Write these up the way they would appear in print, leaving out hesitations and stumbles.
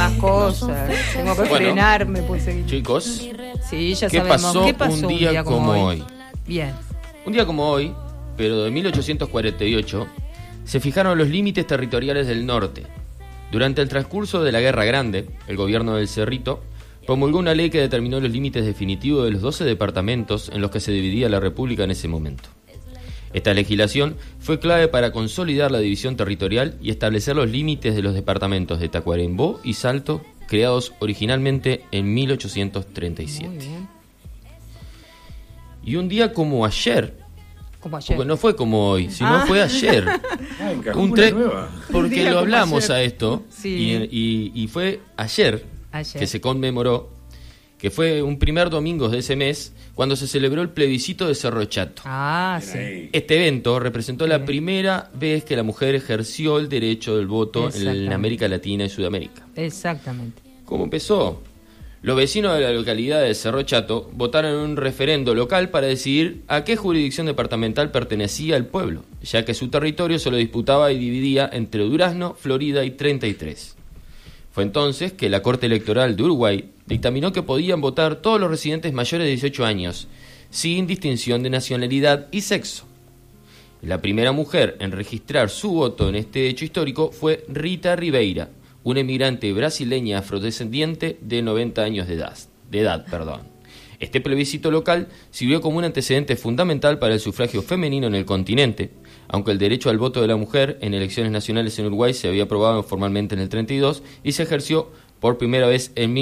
más cosas. Tengo que frenarme, puse. Chicos, sí, ya ¿qué sabemos. pasó un día como hoy? Bien. Un día como hoy, pero de 1848, se fijaron los límites territoriales del norte. Durante el transcurso de la Guerra Grande, el gobierno del Cerrito promulgó una ley que determinó los límites definitivos de los 12 departamentos en los que se dividía la República en ese momento. Esta legislación fue clave para consolidar la división territorial y establecer los límites de los departamentos de Tacuarembó y Salto, creados originalmente en 1837. Muy bien. Y un día como ayer, porque no fue como hoy, sino fue ayer. Porque lo hablamos a esto, sí. y fue ayer que se conmemoró, que fue un primer domingo de ese mes, cuando se celebró el plebiscito de Cerro Chato. Sí. Este evento representó la primera vez que la mujer ejerció el derecho del voto en América Latina y Sudamérica. Exactamente. ¿Cómo empezó? Los vecinos de la localidad de Cerro Chato votaron en un referendo local para decidir a qué jurisdicción departamental pertenecía el pueblo, ya que su territorio se lo disputaba y dividía entre Durazno, Florida y 33. Fue entonces que la Corte Electoral de Uruguay dictaminó que podían votar todos los residentes mayores de 18 años, sin distinción de nacionalidad y sexo. La primera mujer en registrar su voto en este hecho histórico fue Rita Ribeira, una emigrante brasileña afrodescendiente de 90 años de edad. Este plebiscito local sirvió como un antecedente fundamental para el sufragio femenino en el continente, aunque el derecho al voto de la mujer en elecciones nacionales en Uruguay se había aprobado formalmente en el 32 y se ejerció por primera vez en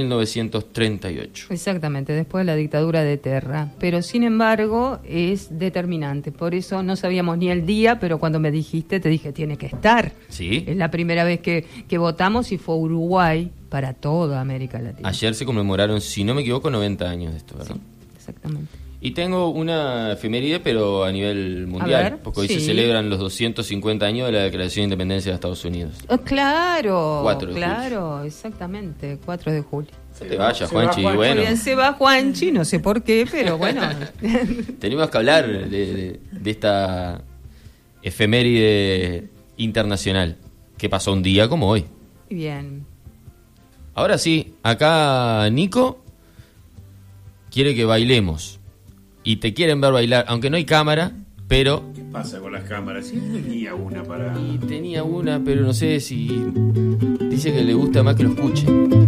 1938. Exactamente, después de la dictadura de Terra. Pero sin embargo es determinante. Por eso no sabíamos ni el día, pero cuando me dijiste, te dije, tiene que estar. Sí. Es la primera vez que votamos y fue Uruguay para toda América Latina. Ayer se conmemoraron, si no me equivoco, 90 años de esto, ¿verdad? Sí, exactamente. Y tengo una efeméride, pero a nivel mundial, porque hoy se celebran los 250 años de la Declaración de Independencia de Estados Unidos. Claro, 4 de julio. Exactamente, 4 de julio. No te vayas, Juanchi, bueno. Bien, se va Juanchi, no sé por qué, pero bueno. Tenemos que hablar de esta efeméride internacional, que pasó un día como hoy. Bien. Ahora sí, acá Nico quiere que bailemos. Y te quieren ver bailar, aunque no hay cámara, pero... ¿Qué pasa con las cámaras? Sí, tenía una para... Y tenía una, pero no sé si... Dice que le gusta más que lo escuche.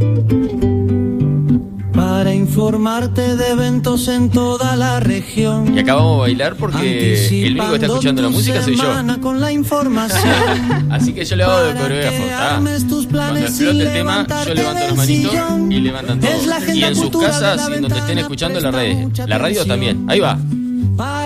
Para informarte de eventos en toda la región. Y acá vamos a bailar porque el único que está escuchando la música soy yo. Con la información. Así que yo le hago de coreógrafo. Cuando explote el tema, yo levanto las manitos y levantan todos. Y en sus casas y en donde estén escuchando la radio también. Ahí va.